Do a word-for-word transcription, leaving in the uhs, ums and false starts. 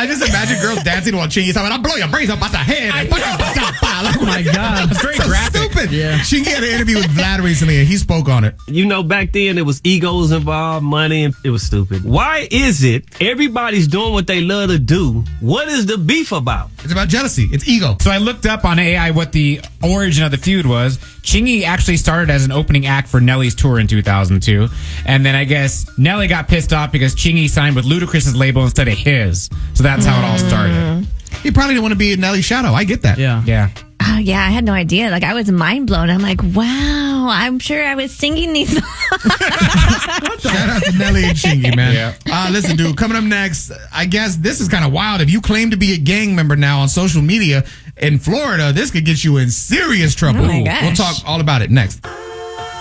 I just imagine girls dancing while Chingy's talking, I'll blow your brains up out the head. Oh my God. It's very so graphic. Stupid. Yeah. Chingy had an interview with Vlad recently and he spoke on it. You know, back then it was egos involved, money, and it was stupid. Why is it everybody's doing what they love to do? What is the beef about? It's about jealousy. It's ego. So I looked up on A I what the origin of the feud was. Chingy actually started as an opening act for Nelly's tour in two thousand two. And then I guess Nelly got pissed off because Chingy signed with Ludacris's label instead of his. So that's how it all started. He probably didn't want to be in Nelly's shadow. I get that. Yeah. Yeah. Oh, yeah, I had no idea. Like, I was mind blown. I'm like, wow, I'm sure I was singing these songs. Shout out to Nelly and Chingy, man. Yeah. Uh, listen, dude, coming up next, I guess this is kind of wild. If you claim to be a gang member now on social media in Florida, this could get you in serious trouble. Oh my gosh. We'll talk all about it next.